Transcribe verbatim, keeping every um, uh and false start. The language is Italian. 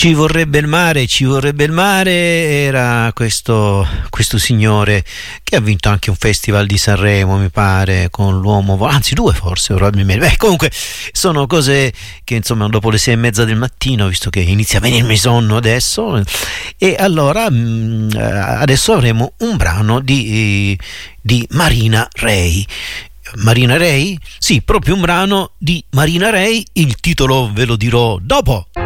Ci vorrebbe il mare, ci vorrebbe il mare, era questo, questo signore che ha vinto anche un festival di Sanremo, mi pare, con l'uomo, anzi due forse, probabilmente. Beh, comunque sono cose che insomma dopo le sei e mezza del mattino, visto che inizia a venirmi sonno adesso, e allora mh, adesso avremo un brano di, di Marina Rey. Marina Rey? Sì, proprio un brano di Marina Rey, il titolo ve lo dirò dopo.